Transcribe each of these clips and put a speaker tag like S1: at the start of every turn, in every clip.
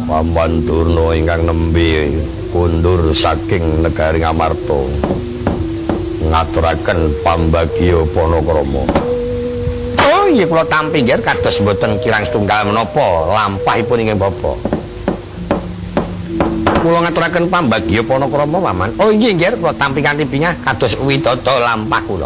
S1: Paman Durna ingkang nembe kundur saking negari Ngamarta ngaturaken pambagya Panakrama. Oh iya kula tampi nggih kados mboten kirang setunggal menapa lampahipun inggih Bapak. Kula ngaturaken pambagya Panakrama Paman. Oh inggih nggih kula tampi kanthi bingah kados widada lampah kula.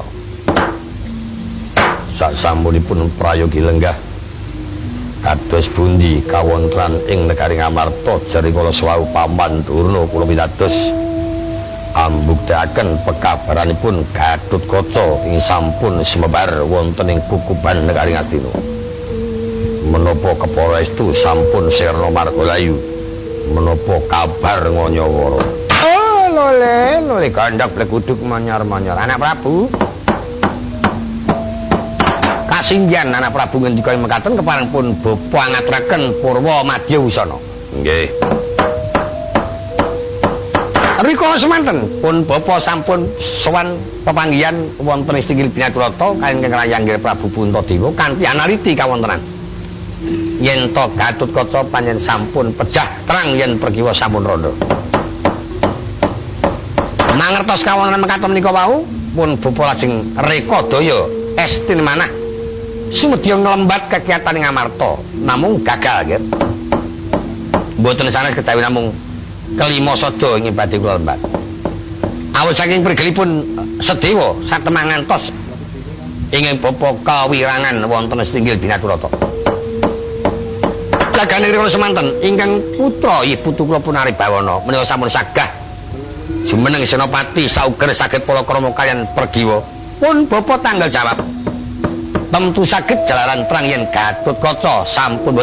S1: Sasampunipun prayogi lenggah kados pundi kawontenan ing negari Ngamarta jari kula sawau Paman Durna kula pitados ambuktekaken pekabaranipun Gatotkaca ing sampun sumebar wonten ing kukuban negari Ngastina. Menapa kepara estu sampun sirna margalayu, menapa kabar nganyawara. Oh lole gandhak bleguduk manyar-manyar anak Prabu. Kasinggihan anak Prabu ngendika mekaten keparengipun bapa ngaturaken purwa madya wusana. Nggih. Rikala semanten pun bapa sampun sowan pepanggihan wonten ing Stinggil Binaturata kaliyan Rayanggir Prabu Puntadewa kanthi analiti kawontenan. Yen to Gatotkaca panjen sampun pejah terang yen pergiwa sampun randha. Mangertos kawontenan mekaten menika wau pun bapa lajeng reka daya estin manah sumedya nglembat kegiatan ing Ngamarta namung gagal nggih. Mboten sanes kejawi namung kelima sada ing badhe kula lembat. Awit saking prigelipun Sedewa satemah ngantos ingin bapa kawirangan wonten Stinggil Binaturata. Jagane rikala semanten ingkang putra putu kula Punaribawana menika sampun sagah jumeneng senopati sauger saged palakrama kaliyan Pergiwa. Pun bapa tanggal jawab. Tentu saged jalaran terang yen Gatotkaca sampun